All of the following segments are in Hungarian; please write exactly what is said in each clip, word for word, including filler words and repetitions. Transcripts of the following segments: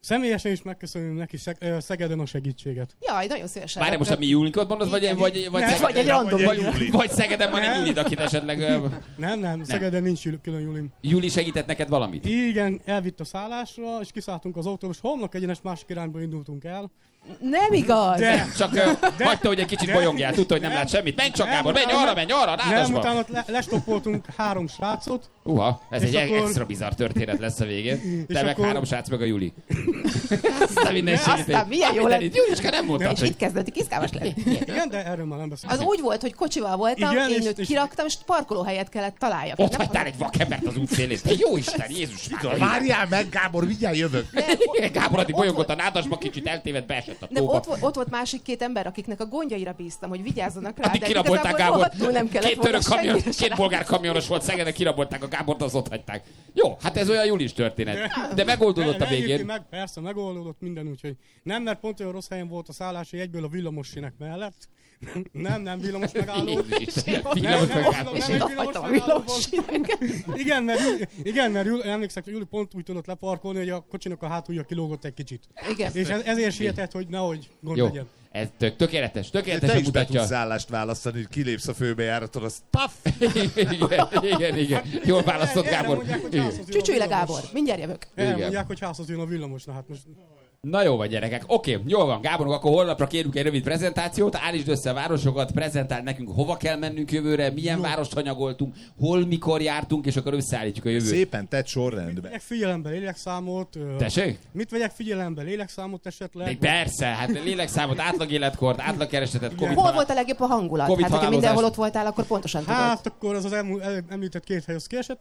Személyesen is megköszönöm neki Szeg- Szegeden a segítséget. Jaj, nagyon szívesen. Várj, most a mi Julinkot mondod, vagy, vagy, vagy, Nem, vagy egy random vagy, vagy Szegeden van egy Julid, akit esetleg... Nem, nem, Szegeden nincs külön Julim. Juli segített neked valamit? Igen, elvitt a szállásra, és kiszálltunk az autóba, és homlok egyenes másik irányba indultunk el. Nem igaz! De, Csak de, hagyta, hogy egy kicsit bolyongjál, tudta, hogy nem, nem lát semmit. Menj csak, Gábor, menj arra, menj arra, nem, ráadásba! utána le, lestoppoltunk három srácot. Uha, ez és egy akkor... extra bizarr történet lesz a végén. Te meg akkor... három srác, meg a Juli. Aztán minden Aztán milyen jó lett. Juliska nem mondtad, és hogy... itt kezdett, izgalmas lett. Igen, de erről már nem beszélünk. Az úgy volt, hogy kocsival voltam, igen, én és, őt és... kiraktam, és parkolóhelyet kellett találjak. Ott hagytál egy vakembert az útszélén. Te jó Isten, Jézus! Várjál meg, Gábor, mindjárt jövök. Igen, Gábor addig bolyongott a nádasba, kicsit eltévedt, beesett a tóba. Ott, ott volt másik két ember, akiknek a gondjaira bíztam, hogy vigyázzanak rá. Addig De kirabolták Gábor. nem Két török kamion, két bolgár kamionos volt Szegeden, kirabolták a Gábort, az ott hagyták. Jó, hát ez olyan Julis történet. De megoldódott a végén. Meg, persze, megoldódott minden, úgyhogy nem, mert pont olyan rossz helyen volt a szállás, hogy egyből a villamos sinek mellett. Nem, nem villamos megálló. Villamos megálló. És én hagytam a villamos sinek. Igen, mert, igen, mert Juli, emlékszek, hogy Juli pont úgy tudott leparkolni, hogy a kocsinak a hátulja kilógott egy kicsit. Igen. És ezért sietett, hogy nehogy gond jó. legyen. Ez tök, tökéletes, tökéletes te is mutatja. be tudsz szállást választani, hogy kilépsz a főbejáraton, az paff! igen, igen, igen. Jól választott, Gábor. Csücsülj le, Gábor, mindjárt jövök. Elmondják, hogy házhoz jön a villamos, na hát most... Na jó vagy, gyerekek. Oké, jól van, Gáborunk, akkor holnapra kérünk egy rövid prezentációt, állítsd össze a városokat, prezentáld nekünk, hova kell mennünk jövőre, milyen jó. várost hanyagoltunk, hol, mikor jártunk, és akkor összeállítjuk a jövőt. Szépen tett sorrendben. Vegyek figyelembe lélekszámot. Tessék? Mit vegyek figyelembe? Lélekszámot esetleg? De persze, hát lélekszámot, átlag életkort, átlag keresetet, Covid. Hol volt a legjobb a hangulat? COVID hát, hogyha halálozás. mindenhol ott voltál, akkor pontosan tudod. Hát akkor az az elmú, el, említett két hely az kiesett.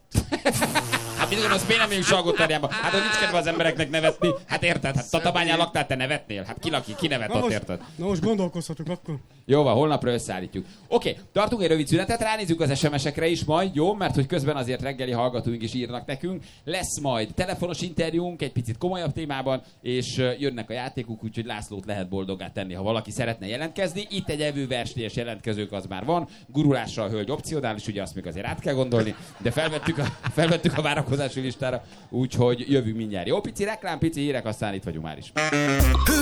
Hát mit gondolsz, miért nem megyünk Salgótarjába? Hát hogy nincs kedve az embereknek nevetni. Hát érted, hát Tatabányán laktál, te nevetnél? Hát ki laki, ki nevet na ott, most, érted? Na most gondolkozhatok akkor. Jó van, holnapra összeállítjuk. Oké, okay, tartunk egy rövid szünetet, ránézzük az es em es-ekre is majd, jó? Mert hogy közben azért reggeli hallgatóink is írnak nekünk. Lesz majd telefonos interjúnk egy picit komolyabb témában, és jönnek a játékok, úgyhogy Lászlót lehet boldoggá tenni, ha valaki szeretne jelentkezni. Itt egy evőversenyes jelentkezők az már van, gurulásra a hölgy opcionális, ugye azt még azért át kell gondolni, de felvettük a, felvettük a várakozási listára, úgyhogy jövünk mindjárt. Jó, pici reklám, pici hírek, aztán itt vagyunk már is.